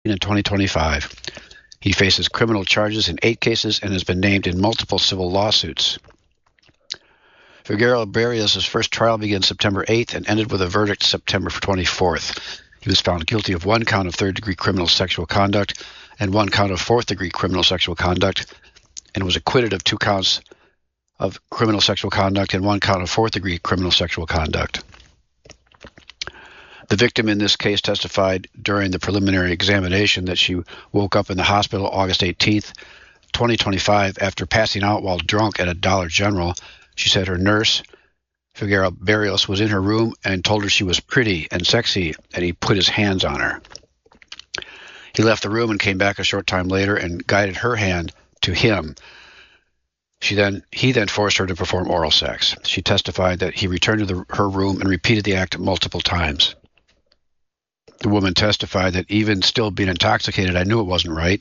in 2025. He faces criminal charges in 8 cases and has been named in multiple civil lawsuits. Figueroa Barrios' first trial began September 8th and ended with a verdict September 24th. He was found guilty of 1 count of third-degree criminal sexual conduct and 1 count of fourth-degree criminal sexual conduct, and was acquitted of 2 counts of criminal sexual conduct and 1 count of fourth-degree criminal sexual conduct. The victim in this case testified during the preliminary examination that she woke up in the hospital August 18th, 2025, after passing out while drunk at a Dollar General. She said her nurse, Figueroa Barrios, was in her room and told her she was pretty and sexy, and he put his hands on her. He left the room and came back a short time later and guided her hand to him. He then forced her to perform oral sex. She testified that he returned to her room and repeated the act multiple times. The woman testified that even still being intoxicated, I knew it wasn't right.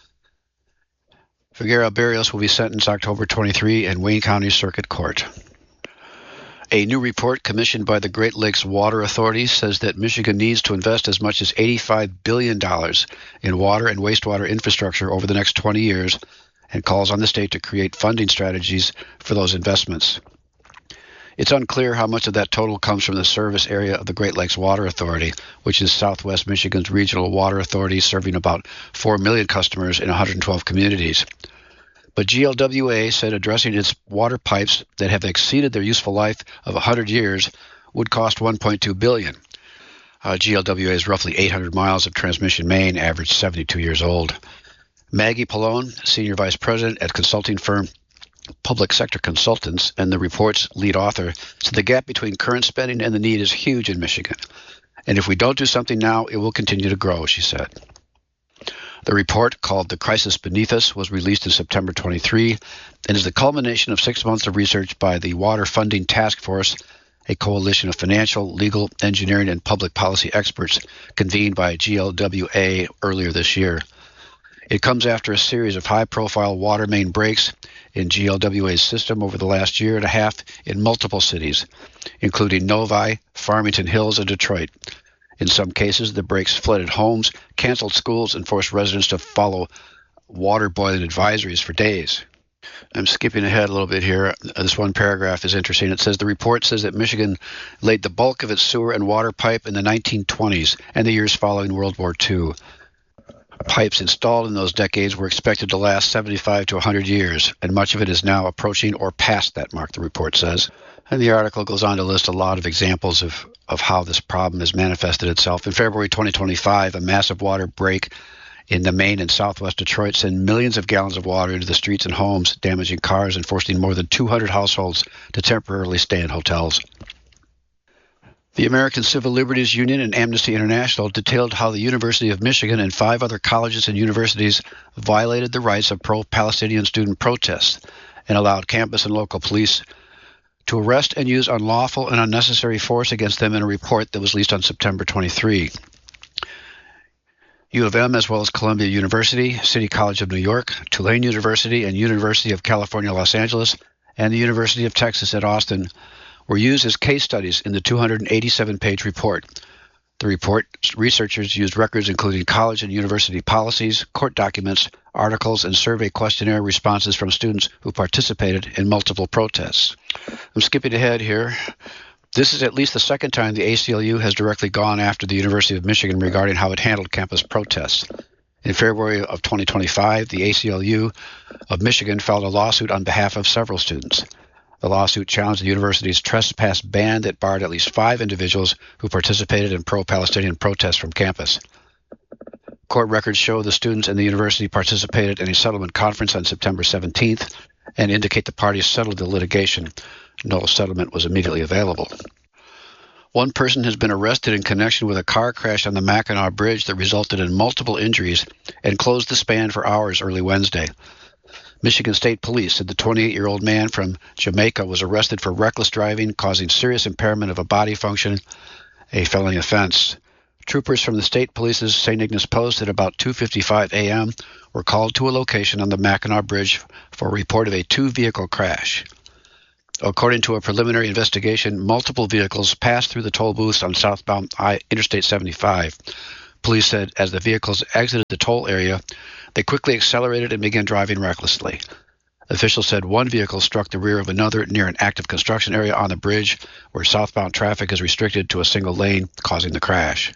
Figueroa Barrios will be sentenced October 23 in Wayne County Circuit Court. A new report commissioned by the Great Lakes Water Authority says that Michigan needs to invest as much as $85 billion in water and wastewater infrastructure over the next 20 years and calls on the state to create funding strategies for those investments. It's unclear how much of that total comes from the service area of the Great Lakes Water Authority, which is Southwest Michigan's regional water authority serving about 4 million customers in 112 communities. But GLWA said addressing its water pipes that have exceeded their useful life of 100 years would cost $1.2 billion. GLWA's roughly 800 miles of transmission main average 72 years old. Maggie Pallone, Senior Vice President at consulting firm Public Sector Consultants and the report's lead author, said the gap between current spending and the need is huge in Michigan. And if we don't do something now, it will continue to grow, she said. The report, called The Crisis Beneath Us, was released in September 23 and is the culmination of 6 months of research by the Water Funding Task Force, a coalition of financial, legal, engineering, and public policy experts convened by GLWA earlier this year. It comes after a series of high-profile water main breaks in GLWA's system over the last year and a half in multiple cities, including Novi, Farmington Hills, and Detroit. In some cases, the breaks flooded homes, canceled schools, and forced residents to follow water boiling advisories for days. I'm skipping ahead a little bit here. This one paragraph is interesting. It says the report says that Michigan laid the bulk of its sewer and water pipe in the 1920s and the years following World War II. Pipes installed in those decades were expected to last 75 to 100 years, and much of it is now approaching or past that mark, the report says. And the article goes on to list a lot of examples of how this problem has manifested itself. In February 2025, a massive water break in the Maine and southwest Detroit sent millions of gallons of water into the streets and homes, damaging cars and forcing more than 200 households to temporarily stay in hotels. The American Civil Liberties Union and Amnesty International detailed how the University of Michigan and 5 other colleges and universities violated the rights of pro-Palestinian student protests and allowed campus and local police to arrest and use unlawful and unnecessary force against them in a report that was released on September 23. U of M, as well as Columbia University, City College of New York, Tulane University, and University of California, Los Angeles, and the University of Texas at Austin were used as case studies in the 287-page report. The report, researchers used records including college and university policies, court documents, articles, and survey questionnaire responses from students who participated in multiple protests. I'm skipping ahead here. This is at least the second time the ACLU has directly gone after the University of Michigan regarding how it handled campus protests. In February of 2025, the ACLU of Michigan filed a lawsuit on behalf of several students. The lawsuit challenged the university's trespass ban that barred at least 5 individuals who participated in pro-Palestinian protests from campus. Court records show the students and the university participated in a settlement conference on September 17th and indicate the parties settled the litigation. No settlement was immediately available. One person has been arrested in connection with a car crash on the Mackinac Bridge that resulted in multiple injuries and closed the span for hours early Wednesday. Michigan State Police said the 28-year-old man from Jamaica was arrested for reckless driving, causing serious impairment of a body function, a felony offense. Troopers from the State Police's St. Ignace Post at about 2:55 a.m. were called to a location on the Mackinac Bridge for a report of a 2-vehicle crash. According to a preliminary investigation, multiple vehicles passed through the toll booths on southbound Interstate 75. Police said as the vehicles exited the toll area, they quickly accelerated and began driving recklessly. Officials said one vehicle struck the rear of another near an active construction area on the bridge where southbound traffic is restricted to a single lane, causing the crash.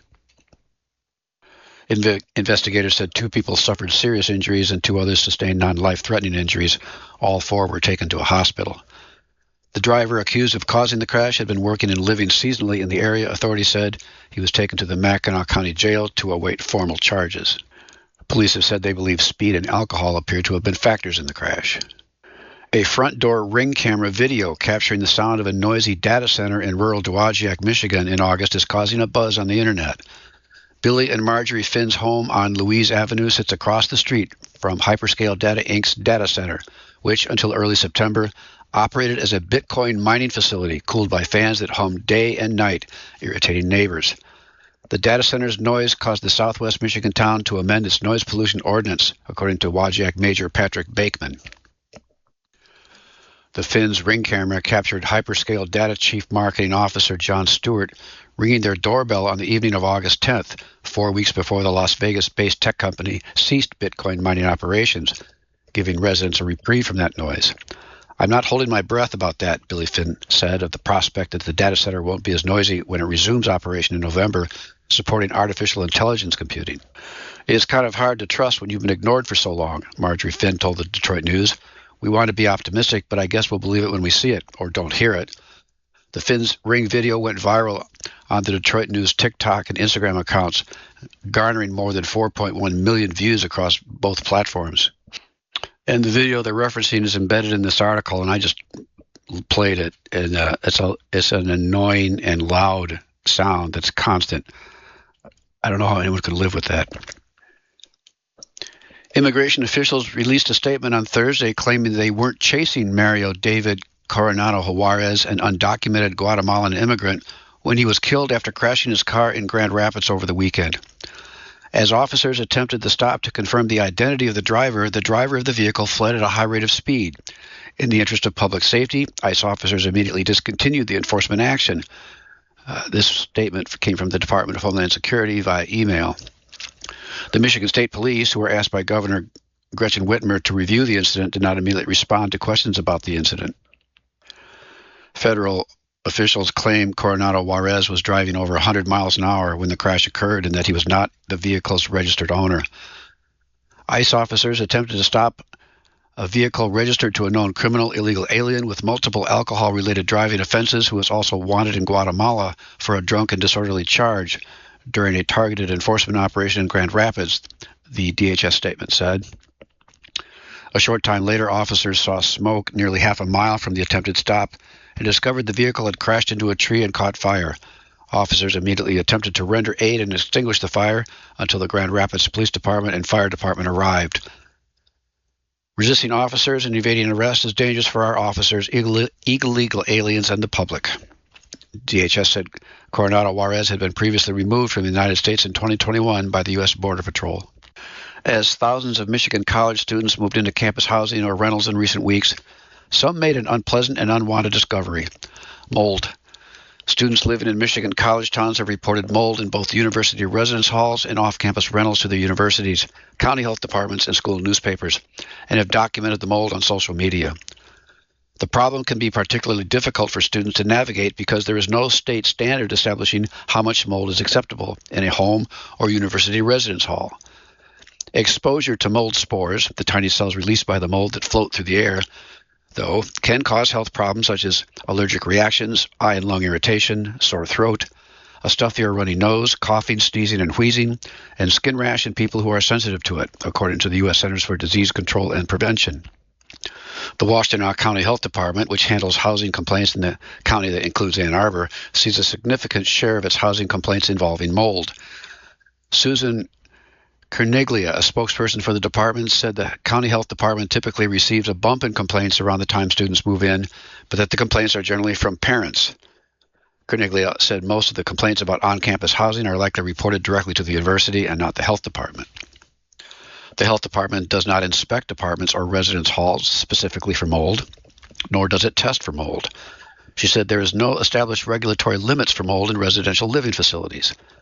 Investigators said 2 people suffered serious injuries and 2 others sustained non-life-threatening injuries. All 4 were taken to a hospital. The driver accused of causing the crash had been working and living seasonally in the area, authorities said. He was taken to the Mackinac County Jail to await formal charges. Police have said they believe speed and alcohol appear to have been factors in the crash. A front door Ring camera video capturing the sound of a noisy data center in rural Dowagiac, Michigan in August is causing a buzz on the internet. Billy and Marjorie Finn's home on Louise Avenue sits across the street from Hyperscale Data Inc.'s data center, which until early September operated as a Bitcoin mining facility cooled by fans that hummed day and night, irritating neighbors. The data center's noise caused the southwest Michigan town to amend its noise pollution ordinance, according to Wajiac Major Patrick Bakeman. The Finn's Ring camera captured Hyperscale Data Chief Marketing Officer John Stewart ringing their doorbell on the evening of August 10th, 4 weeks before the Las Vegas-based tech company ceased Bitcoin mining operations, giving residents a reprieve from that noise. I'm not holding my breath about that, Billy Finn said, of the prospect that the data center won't be as noisy when it resumes operation in November, supporting artificial intelligence computing. It is kind of hard to trust when you've been ignored for so long, Marjorie Finn told the Detroit News. We want to be optimistic, but I guess we'll believe it when we see it, or don't hear it. The Finn's Ring video went viral on the Detroit News TikTok and Instagram accounts, garnering more than 4.1 million views across both platforms. And the video they're referencing is embedded in this article, and I just played it, and it's an annoying and loud sound that's constant. I don't know how anyone could live with that. Immigration officials released a statement on Thursday claiming they weren't chasing Mario David Coronado Juarez, an undocumented Guatemalan immigrant, when he was killed after crashing his car in Grand Rapids over the weekend. As officers attempted the stop to confirm the identity of the driver of the vehicle fled at a high rate of speed. In the interest of public safety, ICE officers immediately discontinued the enforcement action. This statement came from the Department of Homeland Security via email. The Michigan State Police, who were asked by Governor Gretchen Whitmer to review the incident, did not immediately respond to questions about the incident. Federal officials claim Coronado Juarez was driving over 100 miles an hour when the crash occurred and that he was not the vehicle's registered owner. ICE officers attempted to stop a vehicle registered to a known criminal illegal alien with multiple alcohol-related driving offenses who was also wanted in Guatemala for a drunk and disorderly charge during a targeted enforcement operation in Grand Rapids, the DHS statement said. A short time later, officers saw smoke nearly half a mile from the attempted stop and discovered the vehicle had crashed into a tree and caught fire. Officers immediately attempted to render aid and extinguish the fire until the Grand Rapids Police Department and Fire Department arrived. Resisting officers and evading arrest is dangerous for our officers, illegal aliens, and the public. DHS said Coronado Juarez had been previously removed from the United States in 2021 by the U.S. Border Patrol. As thousands of Michigan college students moved into campus housing or rentals in recent weeks, some made an unpleasant and unwanted discovery: mold. Students living in Michigan college towns have reported mold in both university residence halls and off-campus rentals to the universities, county health departments, and school newspapers, and have documented the mold on social media. The problem can be particularly difficult for students to navigate because there is no state standard establishing how much mold is acceptable in a home or university residence hall. Exposure to mold spores, the tiny cells released by the mold that float through the air, though, can cause health problems such as allergic reactions, eye and lung irritation, sore throat, a stuffy or runny nose, coughing, sneezing, and wheezing, and skin rash in people who are sensitive to it, according to the U.S. Centers for Disease Control and Prevention. The Washtenaw County Health Department, which handles housing complaints in the county that includes Ann Arbor, sees a significant share of its housing complaints involving mold. Susan Kerniglia, a spokesperson for the department, said the county health department typically receives a bump in complaints around the time students move in, but that the complaints are generally from parents. Kerniglia said most of the complaints about on-campus housing are likely reported directly to the university and not the health department. The health department does not inspect apartments or residence halls specifically for mold, nor does it test for mold. She said there is no established regulatory limits for mold in residential living facilities.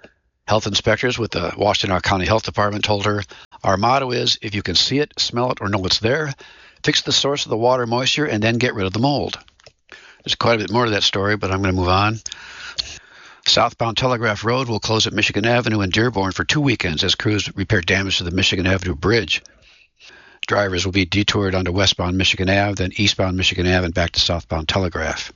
Health inspectors with the Washtenaw County Health Department told her, "Our motto is, if you can see it, smell it, or know it's there, fix the source of the water moisture and then get rid of the mold." There's quite a bit more to that story, but I'm going to move on. Southbound Telegraph Road will close at Michigan Avenue in Dearborn for 2 weekends as crews repair damage to the Michigan Avenue Bridge. Drivers will be detoured onto westbound Michigan Ave, then eastbound Michigan Ave, and back to southbound Telegraph.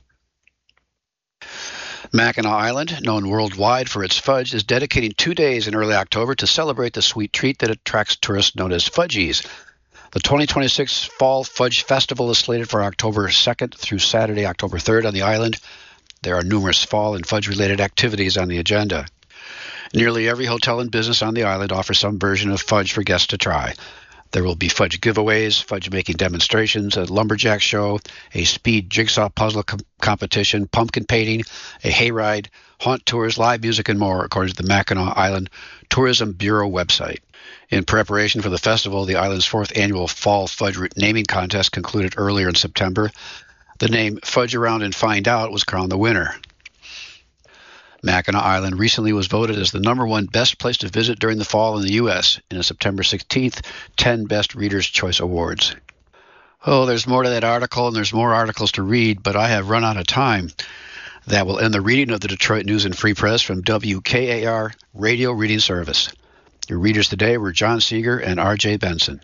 Mackinac Island, known worldwide for its fudge, is dedicating 2 days in early October to celebrate the sweet treat that attracts tourists known as fudgies. The 2026 Fall Fudge Festival is slated for October 2nd through Saturday, October 3rd on the island. There are numerous fall and fudge-related activities on the agenda. Nearly every hotel and business on the island offers some version of fudge for guests to try. There will be fudge giveaways, fudge-making demonstrations, a lumberjack show, a speed jigsaw puzzle competition, pumpkin painting, a hayride, haunt tours, live music, and more, according to the Mackinac Island Tourism Bureau website. In preparation for the festival, the island's 4th annual Fall Fudge naming contest concluded earlier in September. The name Fudge Around and Find Out was crowned the winner. Mackinac Island recently was voted as the #1 best place to visit during the fall in the U.S. in the September 16th 10 Best Readers' Choice Awards. Oh, there's more to that article, and there's more articles to read, but I have run out of time. That will end the reading of the Detroit News and Free Press from WKAR Radio Reading Service. Your readers today were John Seeger and R.J. Benson.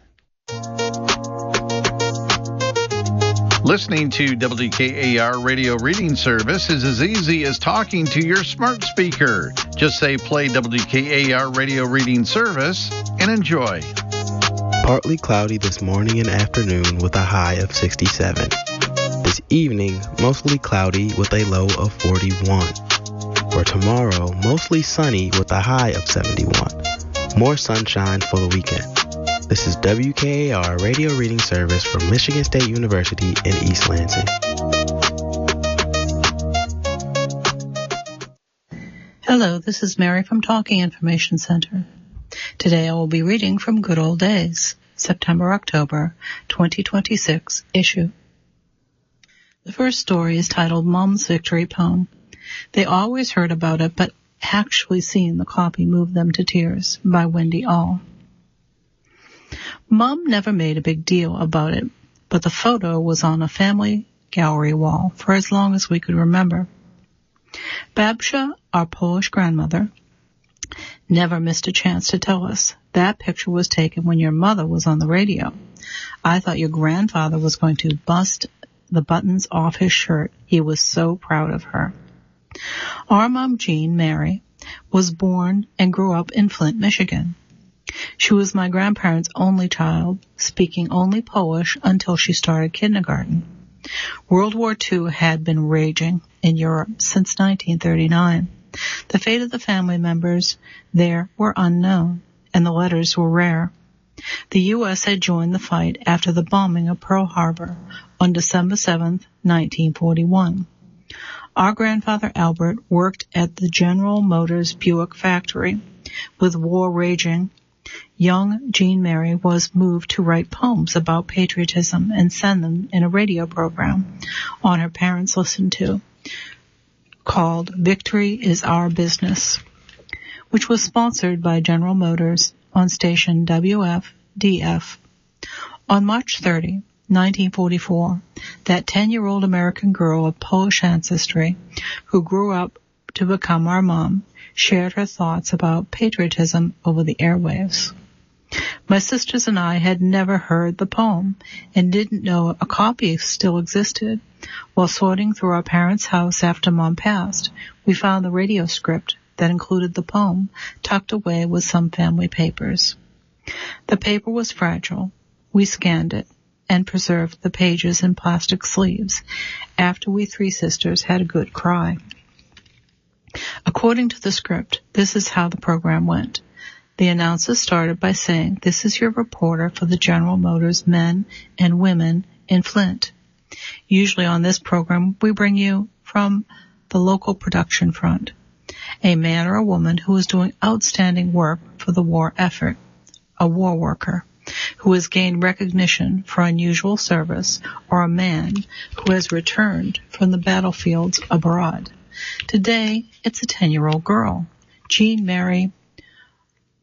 Listening to WKAR Radio Reading Service is as easy as talking to your smart speaker. Just say play WKAR Radio Reading Service and enjoy. Partly cloudy this morning and afternoon with a high of 67. This evening, mostly cloudy with a low of 41. For tomorrow, mostly sunny with a high of 71. More sunshine for the weekend. This is WKAR Radio Reading Service from Michigan State University in East Lansing. Hello, this is Mary from Talking Information Center. Today I will be reading from Good Old Days, September-October 2026 issue. The first story is titled Mom's Victory Poem. They always heard about it, but actually seeing the copy moved them to tears, by Wendy All. Mom never made a big deal about it, but the photo was on a family gallery wall for as long as we could remember. Babcia, our Polish grandmother, never missed a chance to tell us, that picture was taken when your mother was on the radio. I thought your grandfather was going to bust the buttons off his shirt. He was so proud of her. Our mom, Jean Mary, was born and grew up in Flint, Michigan. She was my grandparents' only child, speaking only Polish until she started kindergarten. World War II had been raging in Europe since 1939. The fate of the family members there were unknown, and the letters were rare. The U.S. had joined the fight after the bombing of Pearl Harbor on December 7, 1941. Our grandfather Albert worked at the General Motors Buick factory. With war raging, young Jean Mary was moved to write poems about patriotism and send them in a radio program on her parents listened to, called Victory is Our Business, which was sponsored by General Motors on station WFDF. On March 30, 1944, that 10-year-old American girl of Polish ancestry who grew up to become our mom shared her thoughts about patriotism over the airwaves. My sisters and I had never heard the poem and didn't know a copy still existed. While sorting through our parents' house after Mom passed, we found the radio script that included the poem tucked away with some family papers. The paper was fragile. We scanned it and preserved the pages in plastic sleeves after we three sisters had a good cry. According to the script, this is how the program went. The announcer started by saying, "This is your reporter for the General Motors men and women in Flint." Usually on this program, we bring you from the local production front, a man or a woman who is doing outstanding work for the war effort, a war worker who has gained recognition for unusual service, or a man who has returned from the battlefields abroad. Today, it's a 10-year-old girl, Jean Mary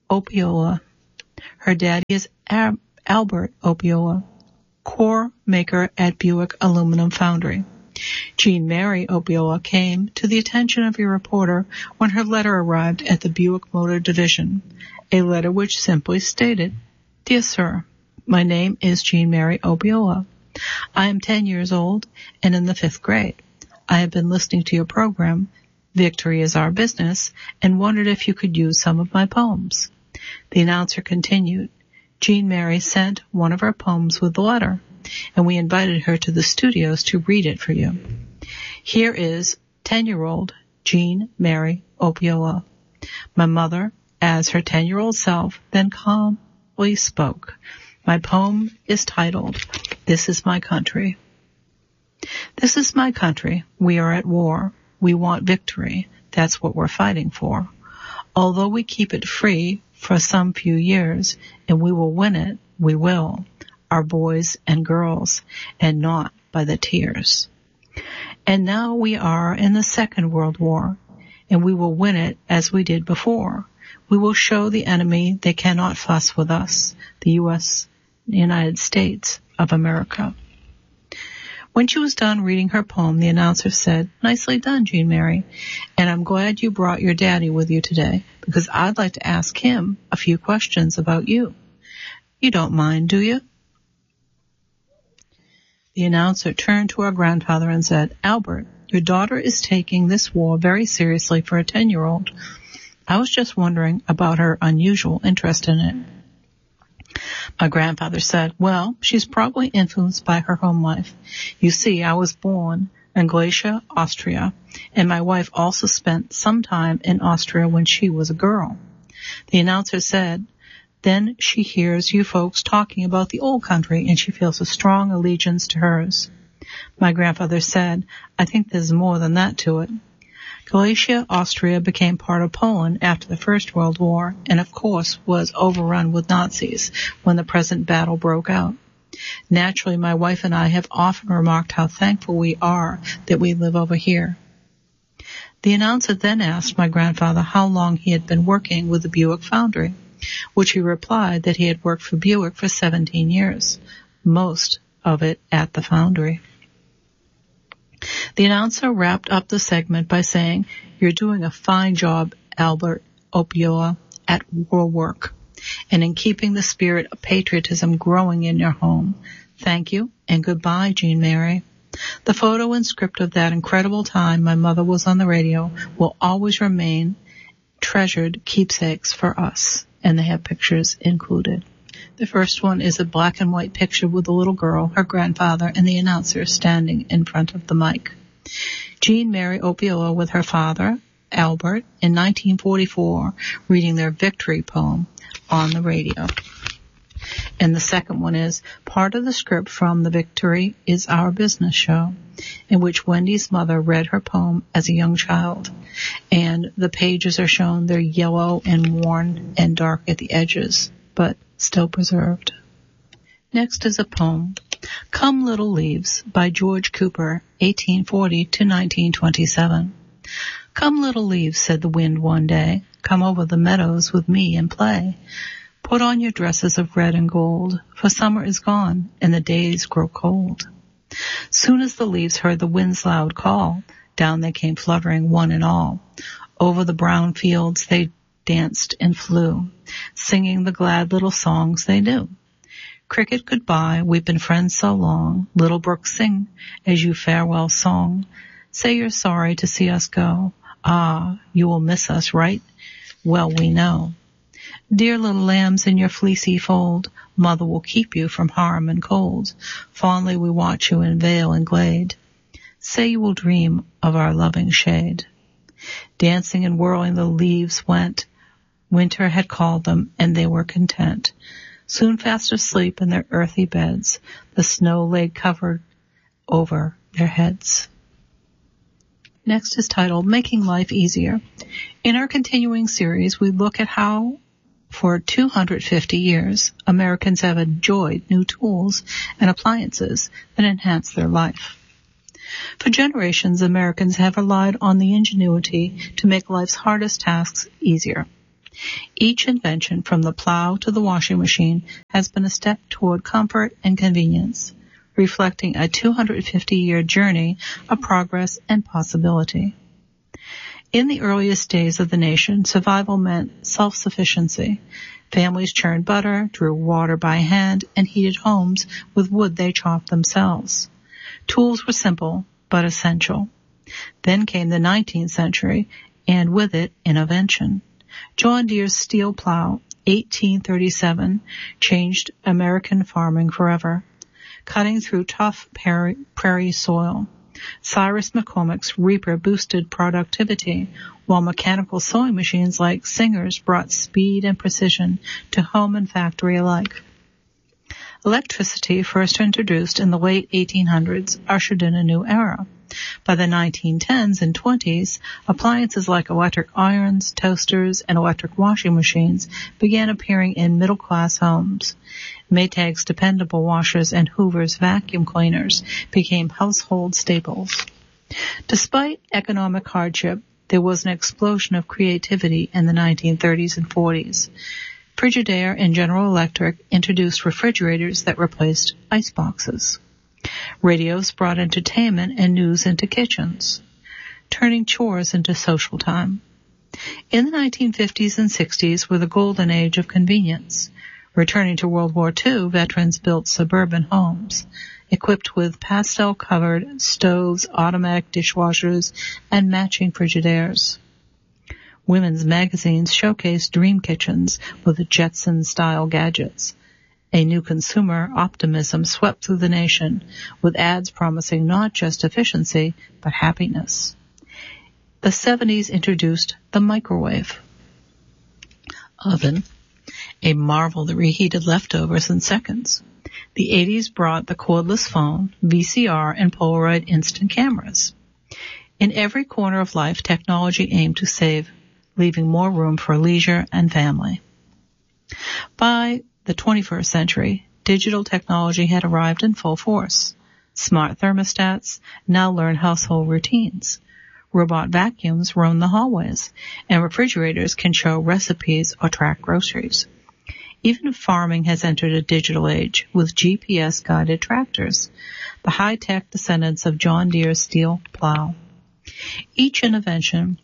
Opiola. Her daddy is Albert Opiola, core maker at Buick Aluminum Foundry. Jean Mary Opiola came to the attention of your reporter when her letter arrived at the Buick Motor Division, a letter which simply stated, "Dear Sir, my name is Jean Mary Opiola. I am 10 years old and in the 5th grade. I have been listening to your program, Victory is Our Business, and wondered if you could use some of my poems." The announcer continued, Jean Mary sent one of her poems with the letter, and we invited her to the studios to read it for you. Here is 10-year-old Jean Mary Opiola. My mother, as her 10-year-old self, then calmly spoke. My poem is titled, This is My Country. This is my country. We are at war. We want victory. That's what we're fighting for. Although we keep it free for some few years, and we will win it, we will, our boys and girls, and not by the tears. And now we are in the Second World War, and we will win it as we did before. We will show the enemy they cannot fuss with us, the United States of America. When she was done reading her poem, the announcer said, "Nicely done, Jean Mary, and I'm glad you brought your daddy with you today, because I'd like to ask him a few questions about you. You don't mind, do you?" The announcer turned to our grandfather and said, "Albert, your daughter is taking this war very seriously for a 10-year-old. I was just wondering about her unusual interest in it." My grandfather said, "Well, she's probably influenced by her home life. You see, I was born in Galicia, Austria, and my wife also spent some time in Austria when she was a girl." The announcer said, "Then she hears you folks talking about the old country, and she feels a strong allegiance to hers." My grandfather said, "I think there's more than that to it. Galicia, Austria became part of Poland after the First World War and, of course, was overrun with Nazis when the present battle broke out. Naturally, my wife and I have often remarked how thankful we are that we live over here." The announcer then asked my grandfather how long he had been working with the Buick Foundry, which he replied that he had worked for Buick for 17 years, most of it at the foundry. The announcer wrapped up the segment by saying, "You're doing a fine job, Albert Opiola, at war work, and in keeping the spirit of patriotism growing in your home. Thank you, and goodbye, Jean Mary. The photo and script of that incredible time my mother was on the radio will always remain treasured keepsakes for us," and they have pictures included. The first one is a black and white picture with a little girl, her grandfather, and the announcer standing in front of the mic. Jean Mary Opiola with her father, Albert, in 1944, reading their victory poem on the radio. And the second one is part of the script from the Victory is Our Business show, in which Wendy's mother read her poem as a young child. And the pages are shown, they're yellow and worn and dark at the edges, but still preserved. Next is a poem, Come Little Leaves, by George Cooper, 1840 to 1927. "Come, little leaves," said the wind one day, "come over the meadows with me and play. Put on your dresses of red and gold, for summer is gone and the days grow cold." Soon as the leaves heard the wind's loud call, down they came fluttering one and all. Over the brown fields they danced and flew, singing the glad little songs they knew. "Cricket, goodbye, we've been friends so long. Little brook, sing as you farewell song. Say you're sorry to see us go. Ah, you will miss us, right? Well, we know. Dear little lambs in your fleecy fold, mother will keep you from harm and cold. Fondly we watch you in vale and glade. Say you will dream of our loving shade." Dancing and whirling the leaves went. Winter had called them, and they were content. Soon fast asleep in their earthy beds, the snow lay covered over their heads. Next is titled Making Life Easier. In our continuing series, we look at how, for 250 years, Americans have enjoyed new tools and appliances that enhance their life. For generations, Americans have relied on the ingenuity to make life's hardest tasks easier. Each invention, from the plow to the washing machine, has been a step toward comfort and convenience, reflecting a 250-year journey of progress and possibility. In the earliest days of the nation, survival meant self-sufficiency. Families churned butter, drew water by hand, and heated homes with wood they chopped themselves. Tools were simple, but essential. Then came the 19th century, and with it, innovation. John Deere's steel plow, 1837, changed American farming forever, cutting through tough prairie soil. Cyrus McCormick's reaper boosted productivity, while mechanical sewing machines like Singer's brought speed and precision to home and factory alike. Electricity, first introduced in the late 1800s, ushered in a new era. By the 1910s and 20s, appliances like electric irons, toasters, and electric washing machines began appearing in middle-class homes. Maytag's dependable washers and Hoover's vacuum cleaners became household staples. Despite economic hardship, there was an explosion of creativity in the 1930s and 40s. Frigidaire and General Electric introduced refrigerators that replaced iceboxes. Radios brought entertainment and news into kitchens, turning chores into social time. In the 1950s and 60s were the golden age of convenience. Returning to World War II, veterans built suburban homes, equipped with pastel-covered stoves, automatic dishwashers, and matching Frigidaires. Women's magazines showcased dream kitchens with Jetson-style gadgets. A new consumer optimism swept through the nation, with ads promising not just efficiency, but happiness. The 70s introduced the microwave oven, a marvel that reheated leftovers in seconds. The 80s brought the cordless phone, VCR, and Polaroid instant cameras. In every corner of life, technology aimed to save, leaving more room for leisure and family. By the 21st century, digital technology had arrived in full force. Smart thermostats now learn household routines. Robot vacuums roam the hallways, and refrigerators can show recipes or track groceries. Even farming has entered a digital age with GPS-guided tractors, the high-tech descendants of John Deere's steel plow. Each invention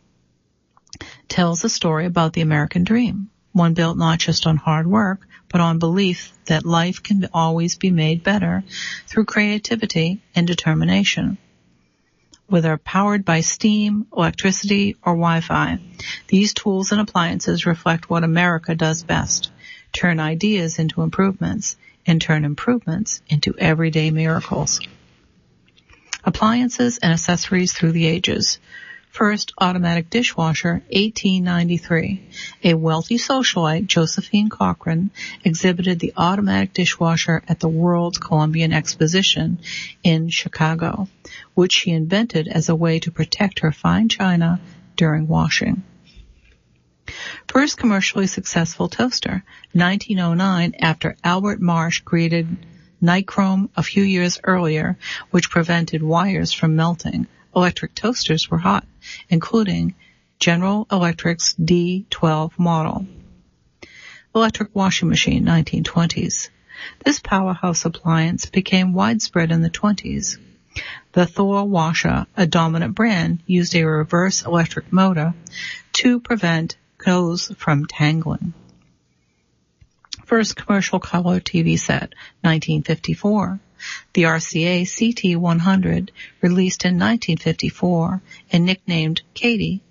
tells a story about the American dream, one built not just on hard work, but on belief that life can always be made better through creativity and determination. Whether powered by steam, electricity, or Wi-Fi, these tools and appliances reflect what America does best: turn ideas into improvements, and turn improvements into everyday miracles. Appliances and accessories through the ages. First automatic dishwasher, 1893. A wealthy socialite, Josephine Cochran, exhibited the automatic dishwasher at the World's Columbian Exposition in Chicago, which she invented as a way to protect her fine china during washing. First commercially successful toaster, 1909, after Albert Marsh created nichrome a few years earlier, which prevented wires from melting. Electric toasters were hot, including General Electric's D12 model. Electric washing machine, 1920s. This powerhouse appliance became widespread in the 20s. The Thor washer, a dominant brand, used a reverse electric motor to prevent clothes from tangling. First commercial color TV set, 1954. The RCA CT100, released in 1954 and nicknamed Katie,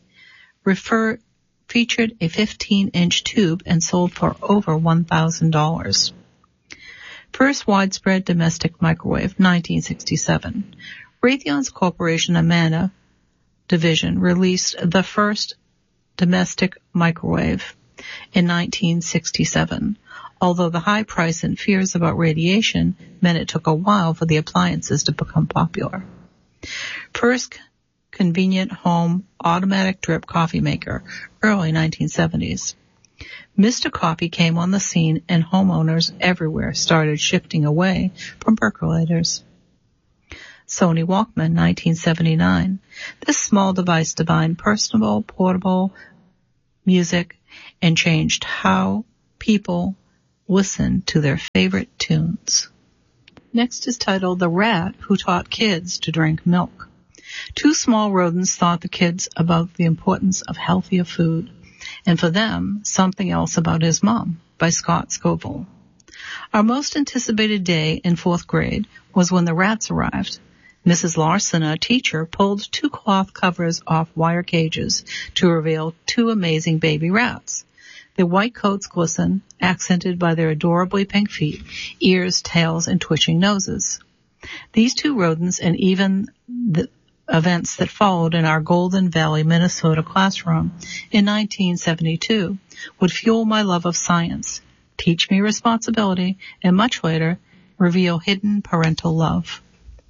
featured a 15-inch tube and sold for over $1,000. First widespread domestic microwave, 1967. Raytheon's Corporation Amana division released the first domestic microwave in 1967. Although the high price and fears about radiation meant it took a while for the appliances to become popular. First convenient home automatic drip coffee maker, early 1970s. Mr. Coffee came on the scene and homeowners everywhere started shifting away from percolators. Sony Walkman, 1979. This small device combined personal, portable music and changed how people listen to their favorite tunes. Next is titled The Rat Who Taught Kids to Drink Milk. Two small rodents taught the kids about the importance of healthier food, and for them, Something Else About His Mom by Scott Scoville. Our most anticipated day in 4th grade was when the rats arrived. Mrs. Larson, a teacher, pulled 2 cloth covers off wire cages to reveal 2 amazing baby rats. Their white coats glisten, accented by their adorably pink feet, ears, tails, and twitching noses. These 2 rodents and even the events that followed in our Golden Valley, Minnesota classroom in 1972 would fuel my love of science, teach me responsibility, and much later reveal hidden parental love.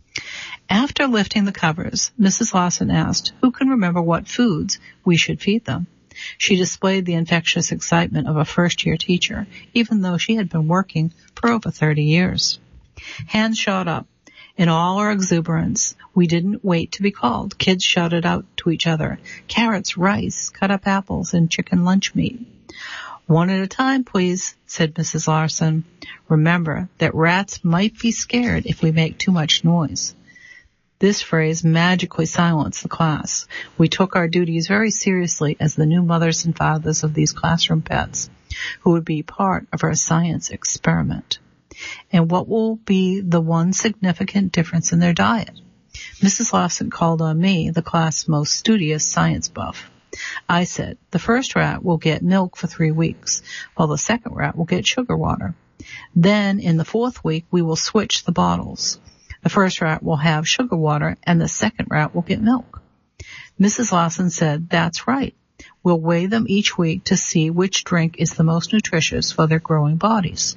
After lifting the covers, Mrs. Lawson asked who can remember what foods we should feed them. She displayed the infectious excitement of a first-year teacher, even though she had been working for over 30 years. Hands shot up. In all our exuberance, we didn't wait to be called. Kids shouted out to each other, carrots, rice, cut up apples, and chicken lunch meat. One at a time, please, said Mrs. Larson. Remember that rats might be scared if we make too much noise. This phrase magically silenced the class. We took our duties very seriously as the new mothers and fathers of these classroom pets, who would be part of our science experiment. And what will be the one significant difference in their diet? Mrs. Lawson called on me, the class' most studious science buff. I said, the first rat will get milk for 3 weeks, while the second rat will get sugar water. Then, in the 4th week, we will switch the bottles. The first rat will have sugar water, and the second rat will get milk. Mrs. Lawson said, that's right. We'll weigh them each week to see which drink is the most nutritious for their growing bodies.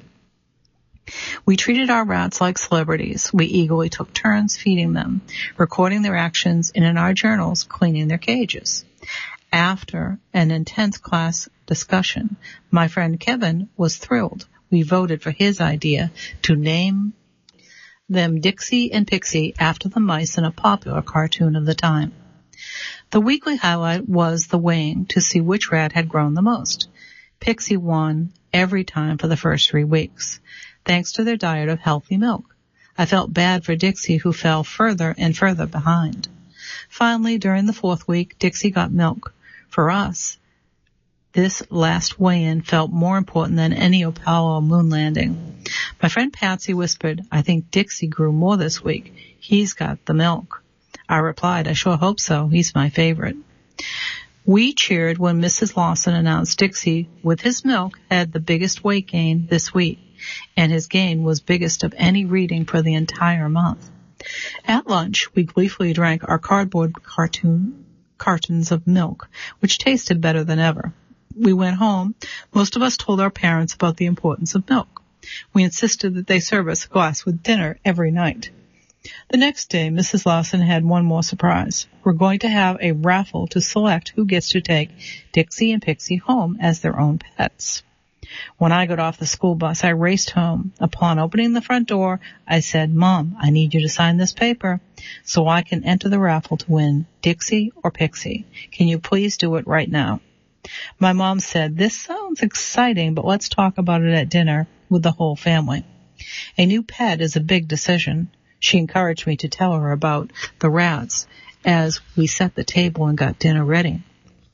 We treated our rats like celebrities. We eagerly took turns feeding them, recording their actions, and in our journals, cleaning their cages. After an intense class discussion, my friend Kevin was thrilled. We voted for his idea to name them Dixie and Pixie after the mice in a popular cartoon of the time. The weekly highlight was the weighing to see which rat had grown the most. Pixie won every time for the first 3 weeks, thanks to their diet of healthy milk. I felt bad for Dixie, who fell further and further behind. Finally, during the 4th week, Dixie got milk. For us, this last weigh-in felt more important than any Apollo moon landing. My friend Patsy whispered, I think Dixie grew more this week. He's got the milk. I replied, I sure hope so. He's my favorite. We cheered when Mrs. Lawson announced Dixie, with his milk, had the biggest weight gain this week, and his gain was biggest of any reading for the entire month. At lunch, we gleefully drank our cardboard cartons of milk, which tasted better than ever. We went home. Most of us told our parents about the importance of milk. We insisted that they serve us a glass with dinner every night. The next day, Mrs. Lawson had one more surprise. We're going to have a raffle to select who gets to take Dixie and Pixie home as their own pets. When I got off the school bus, I raced home. Upon opening the front door, I said, Mom, I need you to sign this paper so I can enter the raffle to win Dixie or Pixie. Can you please do it right now? My mom said, this sounds exciting, but let's talk about it at dinner with the whole family. A new pet is a big decision. She encouraged me to tell her about the rats as we set the table and got dinner ready.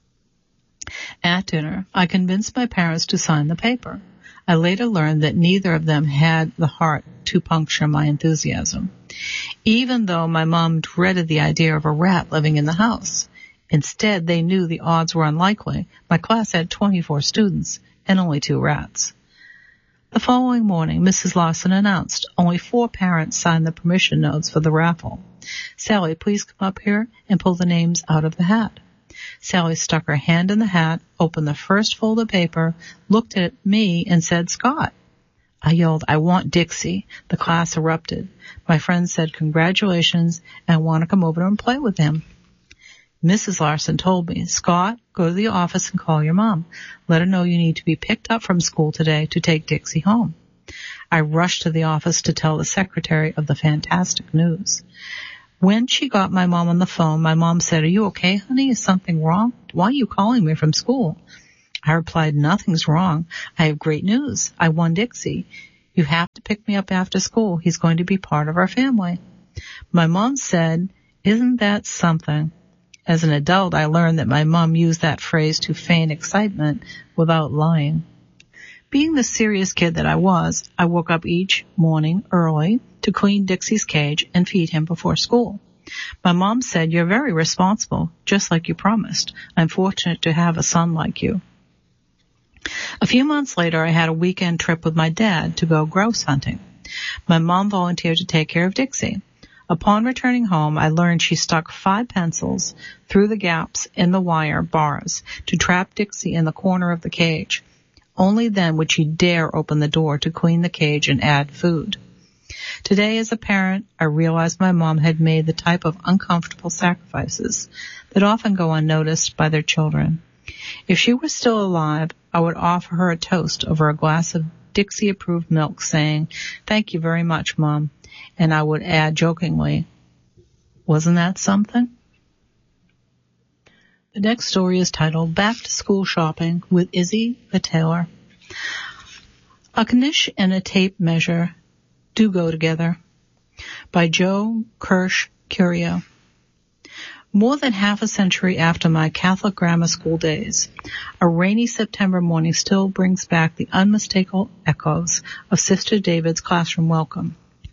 At dinner, I convinced my parents to sign the paper. I later learned that neither of them had the heart to puncture my enthusiasm, even though my mom dreaded the idea of a rat living in the house. Instead, they knew the odds were unlikely. My class had 24 students and only 2 rats. The following morning, Mrs. Lawson announced only 4 parents signed the permission notes for the raffle. Sally, please come up here and pull the names out of the hat. Sally stuck her hand in the hat, opened the first fold of paper, looked at me, and said, Scott. I yelled, I want Dixie. The class erupted. My friend said, congratulations, and I want to come over and play with him. Mrs. Larson told me, Scott, go to the office and call your mom. Let her know you need to be picked up from school today to take Dixie home. I rushed to the office to tell the secretary of the fantastic news. When she got my mom on the phone, my mom said, are you okay, honey? Is something wrong? Why are you calling me from school? I replied, "Nothing's wrong. I have great news. I won Dixie. You have to pick me up after school. He's going to be part of our family." My mom said, "Isn't that something?" As an adult, I learned that my mom used that phrase to feign excitement without lying. Being the serious kid that I was, I woke up each morning early to clean Dixie's cage and feed him before school. My mom said, "You're very responsible, just like you promised. I'm fortunate to have a son like you." A few months later, I had a weekend trip with my dad to go grouse hunting. My mom volunteered to take care of Dixie. Upon returning home, I learned she stuck 5 pencils through the gaps in the wire bars to trap Dixie in the corner of the cage. Only then would she dare open the door to clean the cage and add food. Today, as a parent, I realized my mom had made the type of uncomfortable sacrifices that often go unnoticed by their children. If she were still alive, I would offer her a toast over a glass of Dixie-approved milk, saying, "Thank you very much, Mom." And I would add jokingly, "Wasn't that something?" The next story is titled Back to School Shopping with Izzy the Tailor. A knish and a tape measure do go together, by Joe Kirsch Curio. More than half a century after my Catholic grammar school days, a rainy September morning still brings back the unmistakable echoes of Sister David's classroom welcome.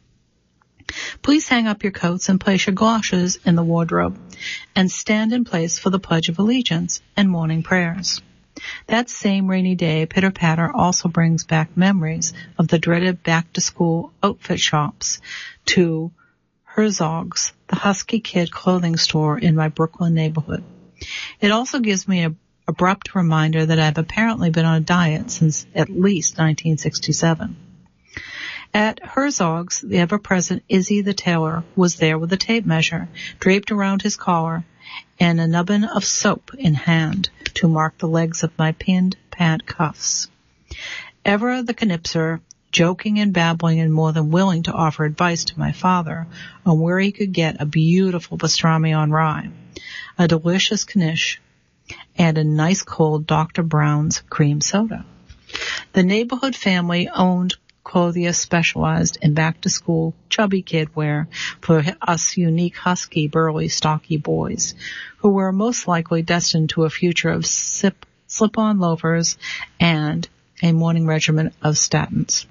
"Please hang up your coats and place your galoshes in the wardrobe and stand in place for the Pledge of Allegiance and morning prayers." That same rainy day, pitter-patter also brings back memories of the dreaded back-to-school outfit shops to Herzog's, the Husky Kid clothing store in my Brooklyn neighborhood. It also gives me an abrupt reminder that I've apparently been on a diet since at least 1967. At Herzog's, the ever-present Izzy the Tailor was there with a tape measure draped around his collar and a nubbin of soap in hand to mark the legs of my pinned pant cuffs. Ever the knipser, joking and babbling and more than willing to offer advice to my father on where he could get a beautiful pastrami on rye, a delicious knish, and a nice cold Dr. Brown's cream soda. The neighborhood family owned Clothier specialized in back-to-school chubby kid wear for us unique husky, burly, stocky boys who were most likely destined to a future of slip-on loafers and a morning regimen of statins.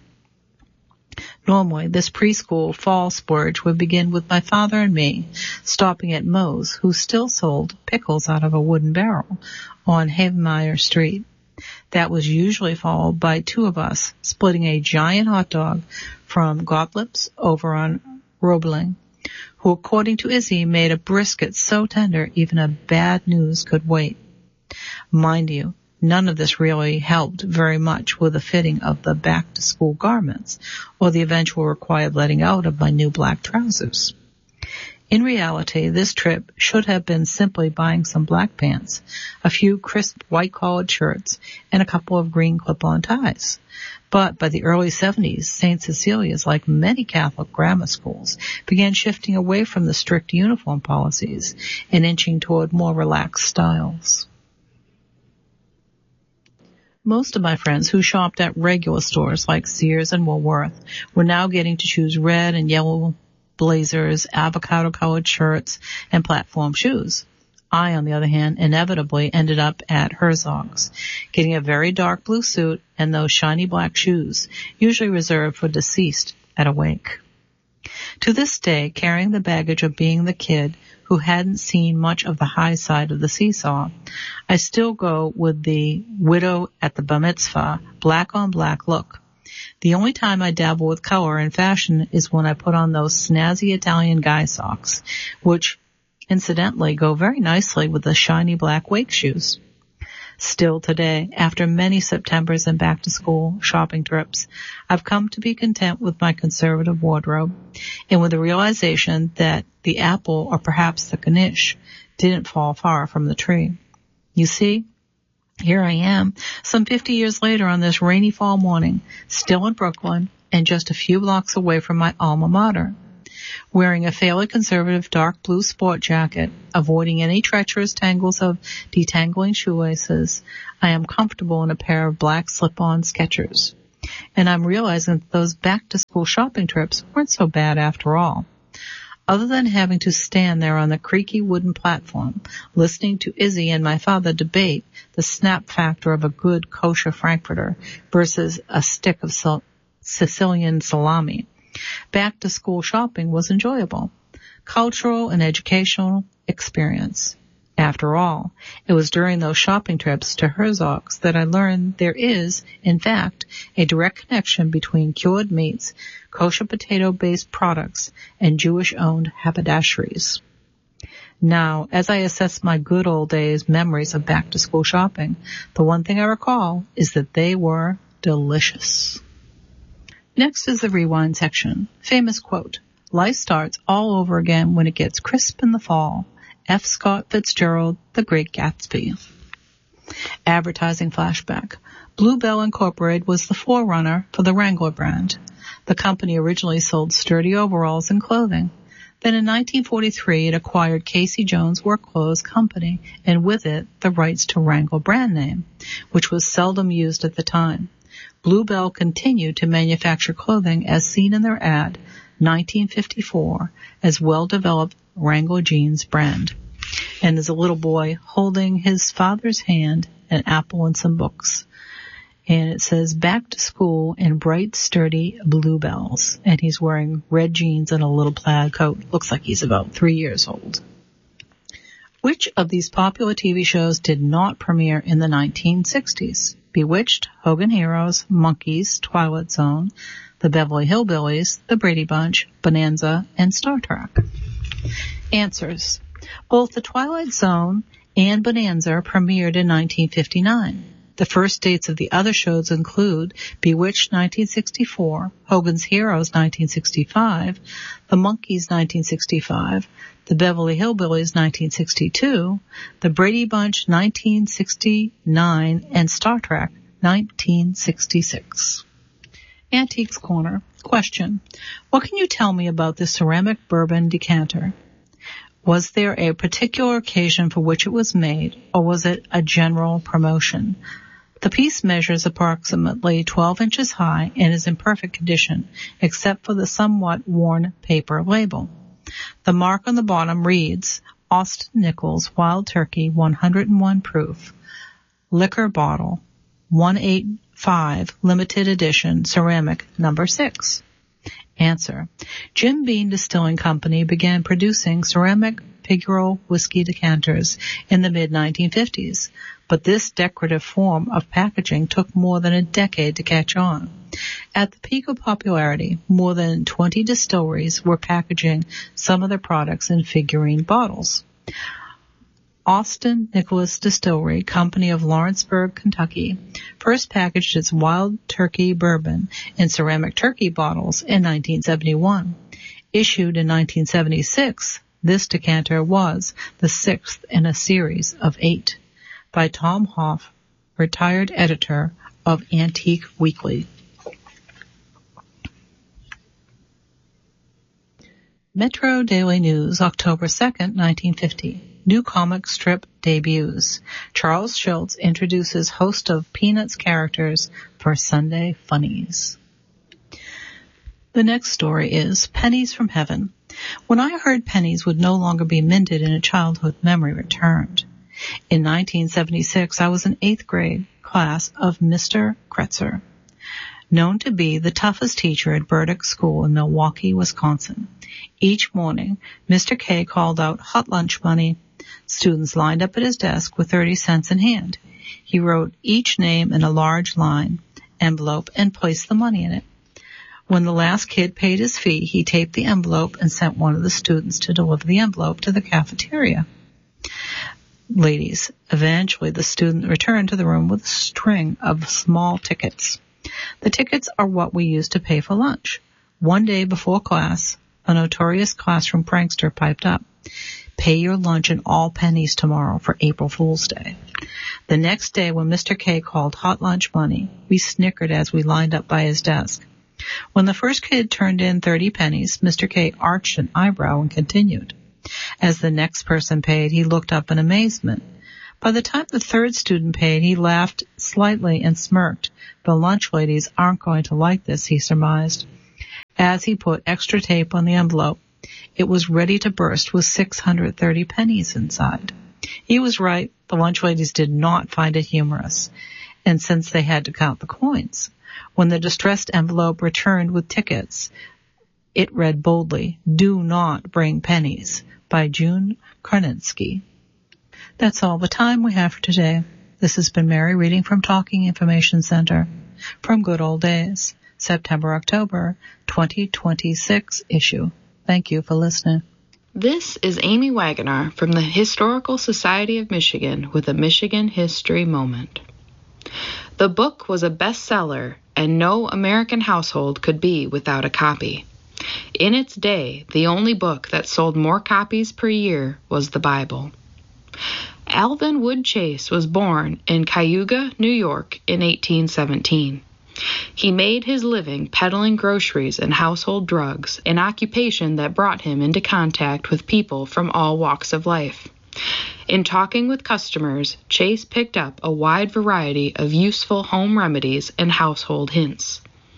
Normally, this preschool fall splurge would begin with my father and me stopping at Moe's, who still sold pickles out of a wooden barrel on Havemeyer Street. That was usually followed by 2 of us splitting a giant hot dog from Gottlieb's over on Roebling, who, according to Izzy, made a brisket so tender even a bad news could wait. Mind you, none of this really helped very much with the fitting of the back-to-school garments or the eventual required letting out of my new black trousers. In reality, this trip should have been simply buying some black pants, a few crisp white-collared shirts, and a couple of green clip-on ties. But by the early 70s, St. Cecilia's, like many Catholic grammar schools, began shifting away from the strict uniform policies and inching toward more relaxed styles. Most of my friends who shopped at regular stores like Sears and Woolworth were now getting to choose red and yellow blazers, avocado-colored shirts, and platform shoes. I, on the other hand, inevitably ended up at Herzog's, getting a very dark blue suit and those shiny black shoes, usually reserved for deceased at a wake. To this day, carrying the baggage of being the kid who hadn't seen much of the high side of the seesaw, I still go with the widow at the bar mitzvah, black-on-black look. The only time I dabble with color and fashion is when I put on those snazzy Italian guy socks, which incidentally go very nicely with the shiny black wake shoes. Still today, after many Septembers and back-to-school shopping trips, I've come to be content with my conservative wardrobe and with the realization that the apple, or perhaps the knish, didn't fall far from the tree. You see, here I am, some 50 years later on this rainy fall morning, still in Brooklyn and just a few blocks away from my alma mater. Wearing a fairly conservative dark blue sport jacket, avoiding any treacherous tangles of detangling shoelaces, I am comfortable in a pair of black slip-on Skechers. And I'm realizing that those back-to-school shopping trips weren't so bad after all. Other than having to stand there on the creaky wooden platform, listening to Izzy and my father debate the snap factor of a good kosher Frankfurter versus a stick of Sicilian salami, back-to-school shopping was enjoyable, cultural and educational experience. After all, it was during those shopping trips to Herzog's that I learned there is, in fact, a direct connection between cured meats, kosher potato-based products, and Jewish-owned haberdasheries. Now, as I assess my good old days memories of back-to-school shopping, the one thing I recall is that they were delicious. Next is the rewind section. Famous quote, "Life starts all over again when it gets crisp in the fall." F. Scott Fitzgerald, The Great Gatsby. Advertising flashback. Bluebell Incorporated was the forerunner for the Wrangler brand. The company originally sold sturdy overalls and clothing. Then in 1943, it acquired Casey Jones Work Clothes Company, and with it, the rights to Wrangler brand name, which was seldom used at the time. Bluebell continued to manufacture clothing as seen in their ad, 1954, as well-developed Wrangler jeans brand. And there's a little boy holding his father's hand, an apple and some books. And it says, "Back to school in bright, sturdy Bluebells." And he's wearing red jeans and a little plaid coat. Looks like he's about 3 years old. Which of these popular TV shows did not premiere in the 1960s? Bewitched, Hogan Heroes, Monkees, Twilight Zone, The Beverly Hillbillies, The Brady Bunch, Bonanza, and Star Trek. Answers. Both The Twilight Zone and Bonanza premiered in 1959. The first dates of the other shows include Bewitched 1964, Hogan's Heroes 1965, The Monkees 1965, The Beverly Hillbillies 1962, The Brady Bunch 1969, and Star Trek 1966. Antiques Corner. Question. What can you tell me about the ceramic bourbon decanter? Was there a particular occasion for which it was made, or was it a general promotion? The piece measures approximately 12 inches high and is in perfect condition, except for the somewhat worn paper label. The mark on the bottom reads, Austin Nichols Wild Turkey 101 proof, liquor bottle, 185 limited edition, ceramic, number 6. Answer. Jim Beam Distilling Company began producing ceramic figural whiskey decanters in the mid-1950s, but this decorative form of packaging took more than a decade to catch on. At the peak of popularity, more than 20 distilleries were packaging some of their products in figurine bottles. Austin Nicholas Distillery Company of Lawrenceburg, Kentucky, first packaged its Wild Turkey bourbon in ceramic turkey bottles in 1971. Issued in 1976, this decanter was the 6th in a series of 8 by Tom Hoff, retired editor of Antique Weekly. Metro Daily News, October 2nd, 1950. New comic strip debuts. Charles Schulz introduces host of Peanuts characters for Sunday Funnies. The next story is Pennies from Heaven. When I heard pennies would no longer be minted in a childhood, memory returned. In 1976, I was in 8th grade class of Mr. Kretzer, known to be the toughest teacher at Burdick School in Milwaukee, Wisconsin. Each morning, Mr. K called out hot lunch money. Students lined up at his desk with 30 cents in hand. He wrote each name in a large line envelope and placed the money in it. When the last kid paid his fee, he taped the envelope and sent one of the students to deliver the envelope to the cafeteria. Ladies, eventually the student returned to the room with a string of small tickets. The tickets are what we use to pay for lunch. One day before class, a notorious classroom prankster piped up, "Pay your lunch in all pennies tomorrow for April Fool's Day." The next day when Mr. K called hot lunch money, we snickered as we lined up by his desk. When the first kid turned in 30 pennies, Mr. K arched an eyebrow and continued. As the next person paid, he looked up in amazement. By the time the third student paid, he laughed slightly and smirked. The lunch ladies aren't going to like this, he surmised, as he put extra tape on the envelope. It was ready to burst with 630 pennies inside. He was right. The lunch ladies did not find it humorous, and since they had to count the coins. When the distressed envelope returned with tickets, it read boldly, "Do not bring pennies," by June Karnitsky. That's all the time we have for today. This has been Mary reading from Talking Information Center from Good Old Days, September-October 2026 issue. Thank you for listening. This is Amy Wagoner from the Historical Society of Michigan with a Michigan History Moment. The book was a bestseller, and no American household could be without a copy. In its day, the only book that sold more copies per year was the Bible. Alvin Wood Chase was born in Cayuga, New York in 1817. He made his living peddling groceries and household drugs, an occupation that brought him into contact with people from all walks of life. In talking with customers, Chase picked up a wide variety of useful home remedies and household hints.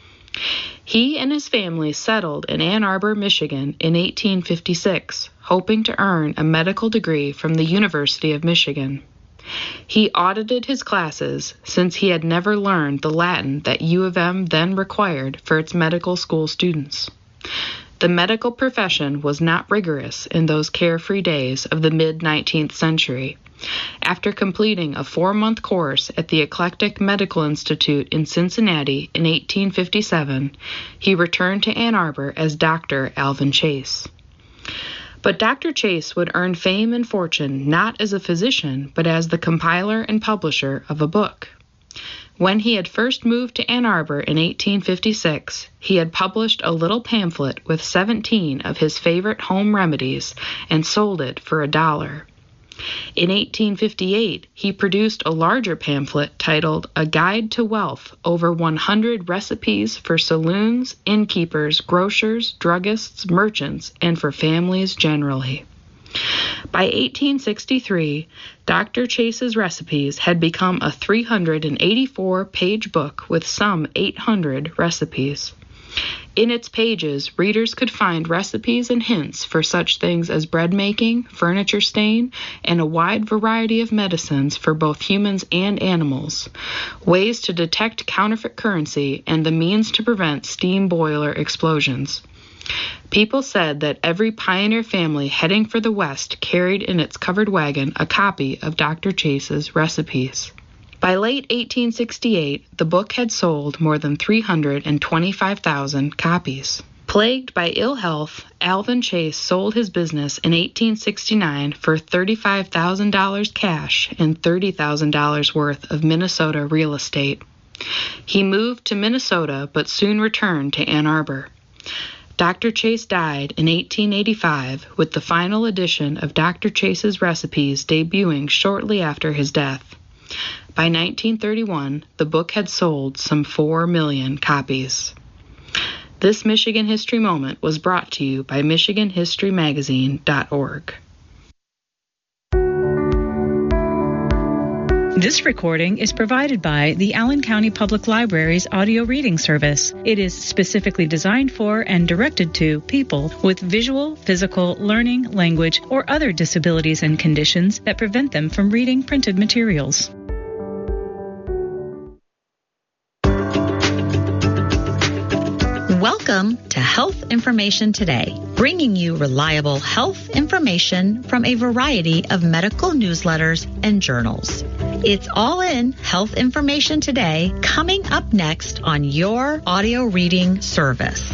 He and his family settled in Ann Arbor, Michigan in 1856, hoping to earn a medical degree from the University of Michigan. He audited his classes since he had never learned the Latin that U of M then required for its medical school students. The medical profession was not rigorous in those carefree days of the mid-19th century. After completing a 4-month course at the Eclectic Medical Institute in Cincinnati in 1857, he returned to Ann Arbor as Dr. Alvin Chase. But Dr. Chase would earn fame and fortune not as a physician, but as the compiler and publisher of a book. When he had first moved to Ann Arbor in 1856, he had published a little pamphlet with 17 of his favorite home remedies and sold it for $1. In 1858, he produced a larger pamphlet titled A Guide to Wealth, over 100 recipes for saloons, innkeepers, grocers, druggists, merchants, and for families generally. By 1863, Dr. Chase's recipes had become a 384-page book with some 800 recipes. In its pages, readers could find recipes and hints for such things as bread making, furniture stain, and a wide variety of medicines for both humans and animals, ways to detect counterfeit currency, and the means to prevent steam boiler explosions. People said that every pioneer family heading for the West carried in its covered wagon a copy of Dr. Chase's recipes. By late 1868, the book had sold more than 325,000 copies. Plagued by ill health, Alvin Chase sold his business in 1869 for $35,000 cash and $30,000 worth of Minnesota real estate. He moved to Minnesota but soon returned to Ann Arbor. Dr. Chase died in 1885 with the final edition of Dr. Chase's recipes debuting shortly after his death. By 1931, the book had sold some 4 million copies. This Michigan History Moment was brought to you by MichiganHistoryMagazine.org. This recording is provided by the Allen County Public Library's audio reading service. It is specifically designed for and directed to people with visual, physical, learning, language, or other disabilities and conditions that prevent them from reading printed materials. Welcome to Health Information Today, bringing you reliable health information from a variety of medical newsletters and journals. It's all in Health Information Today, coming up next on your audio reading service.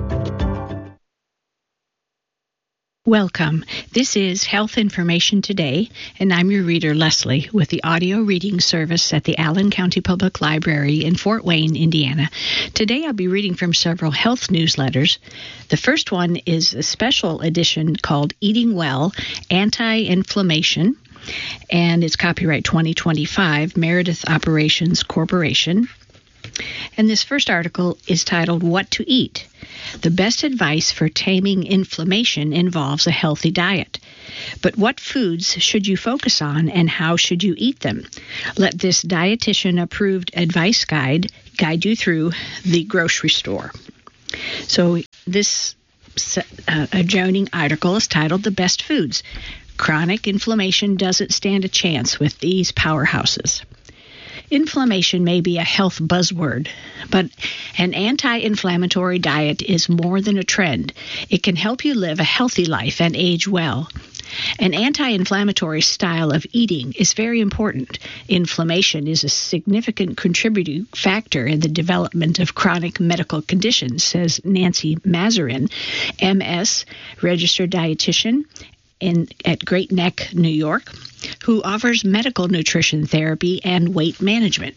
Welcome. This is Health Information Today, and I'm your reader, Leslie, with the audio reading service at the Allen County Public Library in Fort Wayne, Indiana. Today I'll be reading from several health newsletters. The first one is a special edition called Eating Well, Anti-Inflammation, and it's copyright 2025, Meredith Operations Corporation. And this first article is titled What to Eat. The best advice for taming inflammation involves a healthy diet. But what foods should you focus on and how should you eat them? Let this dietitian-approved advice guide you through the grocery store. So this adjoining article is titled The Best Foods. Chronic inflammation doesn't stand a chance with these powerhouses. Inflammation may be a health buzzword, but an anti-inflammatory diet is more than a trend. It can help you live a healthy life and age well. An anti-inflammatory style of eating is very important. Inflammation is a significant contributing factor in the development of chronic medical conditions, says Nancy Mazarin, MS, registered dietitian at Great Neck, New York, who offers medical nutrition therapy and weight management.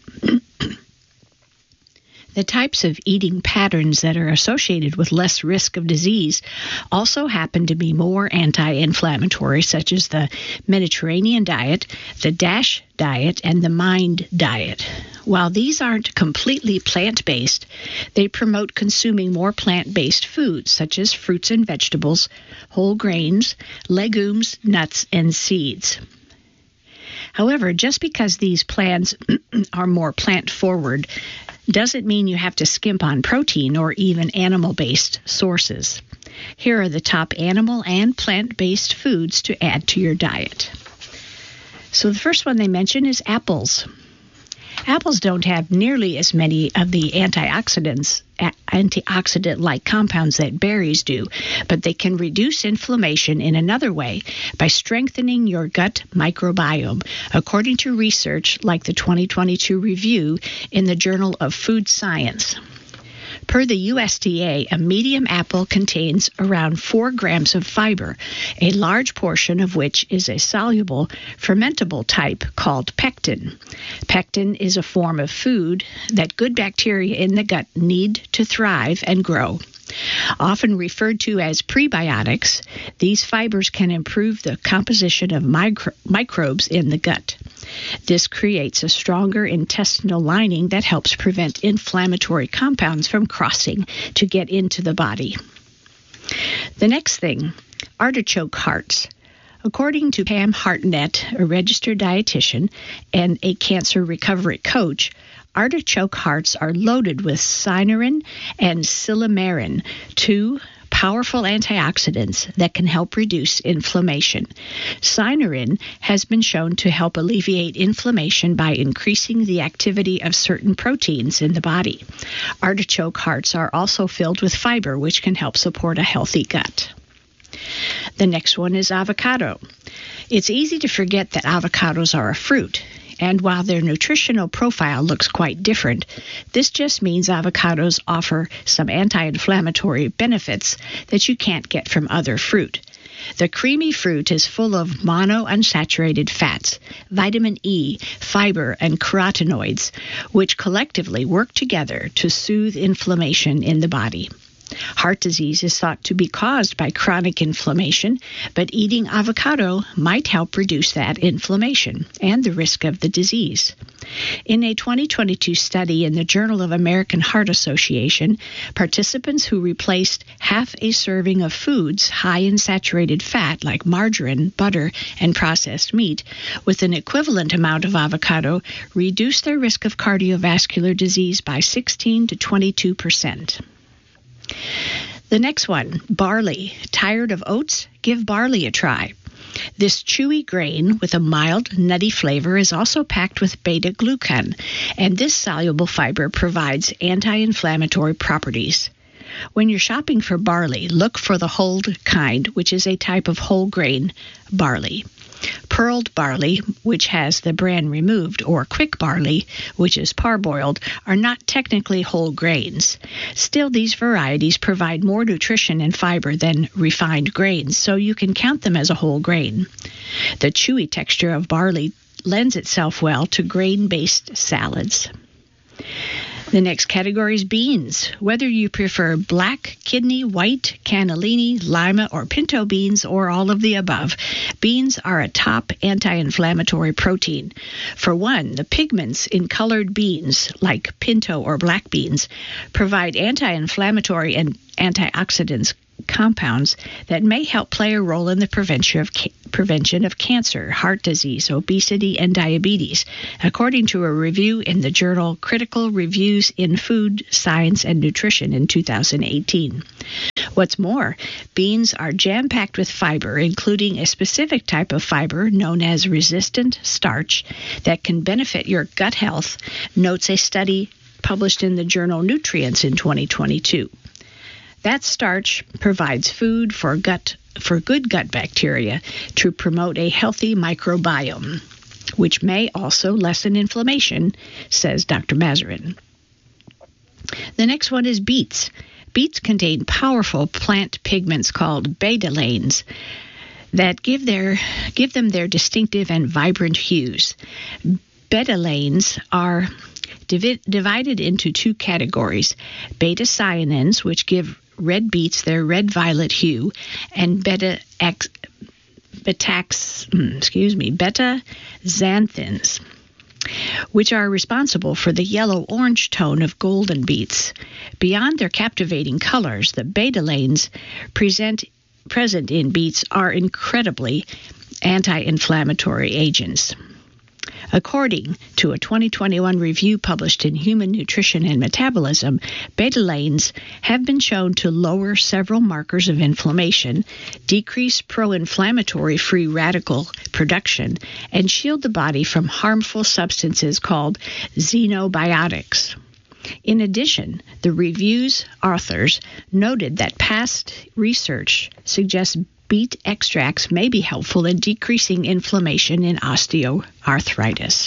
The types of eating patterns that are associated with less risk of disease also happen to be more anti-inflammatory, such as the Mediterranean diet, the DASH diet, and the MIND diet. While these aren't completely plant-based, they promote consuming more plant-based foods, such as fruits and vegetables, whole grains, legumes, nuts, and seeds. However, just because these plans are more plant-forward doesn't mean you have to skimp on protein or even animal-based sources. Here are the top animal and plant-based foods to add to your diet. So the first one they mention is apples. Apples don't have nearly as many of the antioxidant-like compounds that berries do, but they can reduce inflammation in another way by strengthening your gut microbiome, according to research like the 2022 review in the Journal of Food Science. Per the USDA, a medium apple contains around 4 grams of fiber, a large portion of which is a soluble, fermentable type called pectin. Pectin is a form of food that good bacteria in the gut need to thrive and grow. Often referred to as prebiotics, these fibers can improve the composition of microbes in the gut. This creates a stronger intestinal lining that helps prevent inflammatory compounds from crossing to get into the body. The next thing, artichoke hearts. According to Pam Hartnett, a registered dietitian and a cancer recovery coach, artichoke hearts are loaded with cynarin and silymarin, 2 powerful antioxidants that can help reduce inflammation. Cynarin has been shown to help alleviate inflammation by increasing the activity of certain proteins in the body. Artichoke hearts are also filled with fiber, which can help support a healthy gut. The next one is avocado. It's easy to forget that avocados are a fruit. And while their nutritional profile looks quite different, this just means avocados offer some anti-inflammatory benefits that you can't get from other fruit. The creamy fruit is full of monounsaturated fats, vitamin E, fiber, and carotenoids, which collectively work together to soothe inflammation in the body. Heart disease is thought to be caused by chronic inflammation, but eating avocado might help reduce that inflammation and the risk of the disease. In a 2022 study in the Journal of American Heart Association, participants who replaced half a serving of foods high in saturated fat like margarine, butter, and processed meat with an equivalent amount of avocado reduced their risk of cardiovascular disease by 16 to 22%. The next one, barley. Tired of oats? Give barley a try. This chewy grain with a mild, nutty flavor is also packed with beta-glucan, and this soluble fiber provides anti-inflammatory properties. When you're shopping for barley, look for the hulled kind, which is a type of whole grain barley. Pearled barley, which has the bran removed, or quick barley, which is parboiled, are not technically whole grains. Still, these varieties provide more nutrition and fiber than refined grains, so you can count them as a whole grain. The chewy texture of barley lends itself well to grain-based salads. The next category is beans. Whether you prefer black, kidney, white, cannellini, lima, or pinto beans, or all of the above, beans are a top anti-inflammatory protein. For one, the pigments in colored beans, like pinto or black beans, provide anti-inflammatory and antioxidants compounds that may help play a role in the prevention of cancer, heart disease, obesity, and diabetes, according to a review in the journal Critical Reviews in Food, Science, and Nutrition in 2018. What's more, beans are jam-packed with fiber, including a specific type of fiber known as resistant starch that can benefit your gut health, notes a study published in the journal Nutrients in 2022. That starch provides food for good gut bacteria to promote a healthy microbiome, which may also lessen inflammation, says Dr. Mazarin. The next one is beets. Beets contain powerful plant pigments called betalains that give them their distinctive and vibrant hues. Betalains are divided into two categories: beta-cyanins, which give red beets their red-violet hue, and beta-xanthins, which are responsible for the yellow-orange tone of golden beets. Beyond their captivating colors, the betalains present in beets are incredibly anti-inflammatory agents. According to a 2021 review published in Human Nutrition and Metabolism, betalains have been shown to lower several markers of inflammation, decrease pro-inflammatory free radical production, and shield the body from harmful substances called xenobiotics. In addition, the review's authors noted that past research suggests beet extracts may be helpful in decreasing inflammation in osteoarthritis.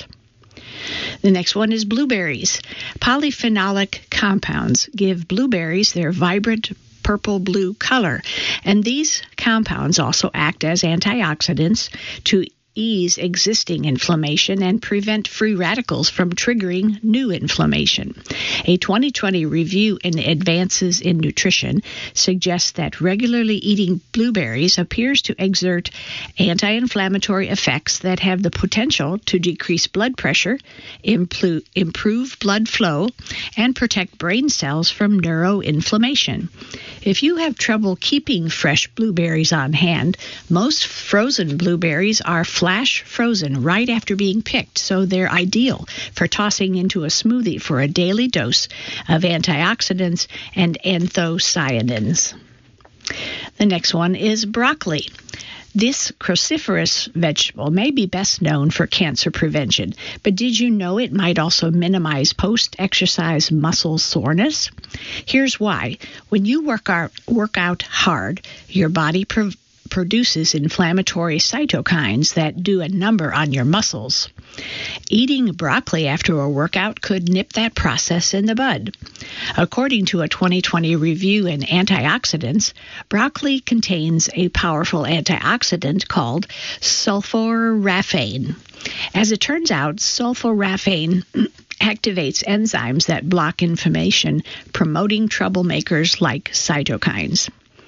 The next one is blueberries. Polyphenolic compounds give blueberries their vibrant purple-blue color, and these compounds also act as antioxidants to ease existing inflammation and prevent free radicals from triggering new inflammation. A 2020 review in Advances in Nutrition suggests that regularly eating blueberries appears to exert anti-inflammatory effects that have the potential to decrease blood pressure, improve blood flow, and protect brain cells from neuroinflammation. If you have trouble keeping fresh blueberries on hand, most frozen blueberries are flash frozen right after being picked, so they're ideal for tossing into a smoothie for a daily dose of antioxidants and anthocyanins. The next one is broccoli. This cruciferous vegetable may be best known for cancer prevention, but did you know it might also minimize post-exercise muscle soreness? Here's why. When you work out hard, your body produces inflammatory cytokines that do a number on your muscles. Eating broccoli after a workout could nip that process in the bud. According to a 2020 review in Antioxidants, broccoli contains a powerful antioxidant called sulforaphane. As it turns out, sulforaphane activates enzymes that block inflammation, promoting troublemakers like cytokines.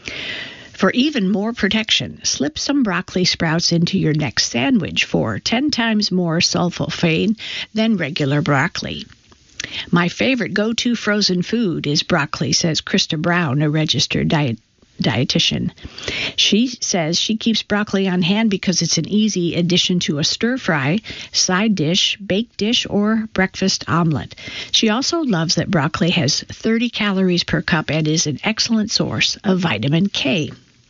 For even more protection, slip some broccoli sprouts into your next sandwich for 10 times more sulforaphane than regular broccoli. My favorite go-to frozen food is broccoli, says Krista Brown, a registered dietitian. She says she keeps broccoli on hand because it's an easy addition to a stir-fry, side dish, baked dish, or breakfast omelet. She also loves that broccoli has 30 calories per cup and is an excellent source of vitamin K.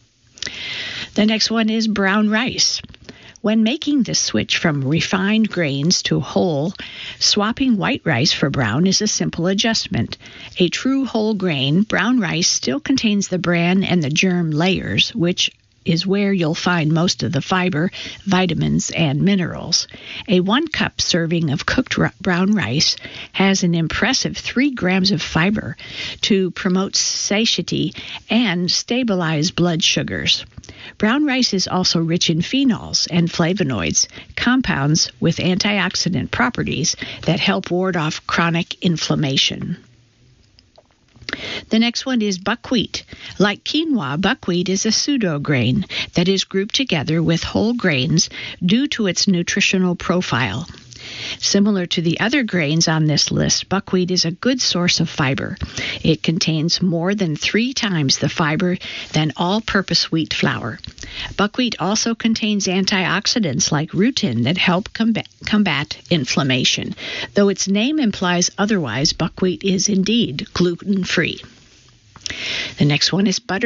The next one is brown rice. When making the switch from refined grains to whole, swapping white rice for brown is a simple adjustment. A true whole grain, brown rice still contains the bran and the germ layers, which is where you'll find most of the fiber, vitamins, and minerals. A 1 cup serving of cooked brown rice has an impressive 3 grams of fiber to promote satiety and stabilize blood sugars. Brown rice is also rich in phenols and flavonoids, compounds with antioxidant properties that help ward off chronic inflammation. The next one is buckwheat. Like quinoa, buckwheat is a pseudo grain that is grouped together with whole grains due to its nutritional profile. Similar to the other grains on this list, buckwheat is a good source of fiber. It contains more than 3 times the fiber than all-purpose wheat flour. Buckwheat also contains antioxidants like rutin that help combat inflammation. Though its name implies otherwise, buckwheat is indeed gluten-free. The next one is butter.